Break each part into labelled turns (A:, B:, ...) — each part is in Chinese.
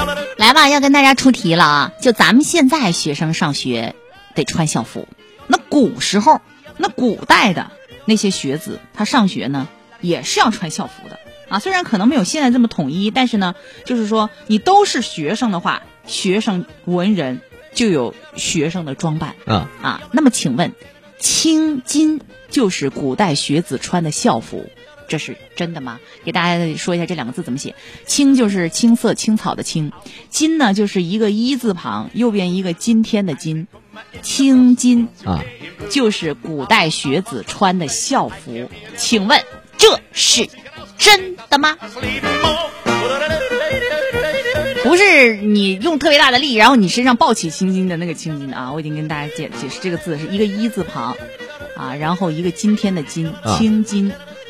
A: 来吧，要跟大家出题了啊！就咱们现在学生上学得穿校服，那古时候，那古代的那些学子，他上学呢也是要穿校服的啊。虽然可能没有现在这么统一，但是呢，就是说你都是学生的话，学生文人就有学生的装扮啊。那么请问，青巾就是古代学子穿的校服，这是真的吗？给大家说一下这两个字怎么写。青就是青色青草的青，巾呢就是一个一字旁，右边一个今天的今，青巾啊，就是古代学子穿的校服。请问这是真的吗？不是你用特别大的力，然后你身上抱起青巾的那个青巾啊，我已经跟大家解释这个字是一个一字旁啊，然后一个今天的今，青巾。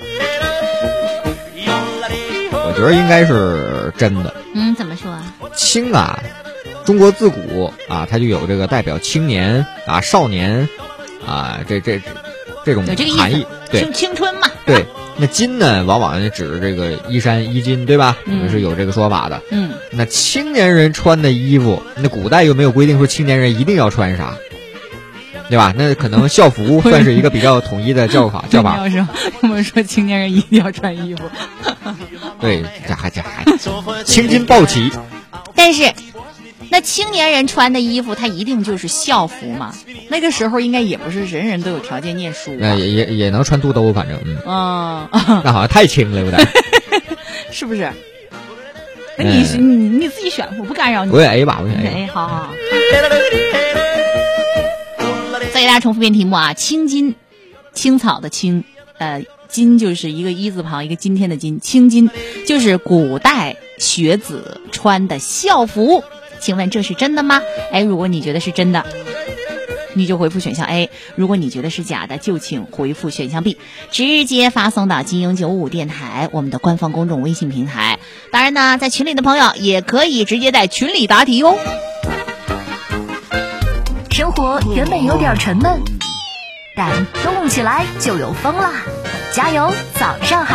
B: 我觉得应该是真的。
A: 怎么说啊？
B: 青啊，中国自古啊，它就有这个代表青年啊、少年啊，这种含义。对，
A: 青春嘛。
B: 对，那巾呢，往往指这个衣衫衣襟，对吧？是有这个说法的。那青年人穿的衣服，那古代又没有规定说青年人一定要穿啥，对吧？那可能校服算是一个比较统一的叫法。
A: 要不然说青年人一定要穿衣服。
B: 对，这还青巾抱起。
A: 但是那青年人穿的衣服，它一定就是校服嘛？那个时候应该也不是人人都有条件念书，
B: 也能穿肚兜，反正那好像太轻了，有点，
A: 是不是？那你自己选，我不干扰你。
B: 我选 A 吧，我选
A: A。好。再给大家重复遍题目啊，青巾，青草的青，巾就是一个一字旁，一个今天的今，青巾就是古代学子穿的校服。请问这是真的吗？如果你觉得是真的，你就回复选项 A， 如果你觉得是假的，就请回复选项 B， 直接发送到金鹰95电台我们的官方公众微信平台。当然呢，在群里的朋友也可以直接在群里答题哦。
C: 生活原本有点沉闷，但动起来就有风啦！加油，早上好。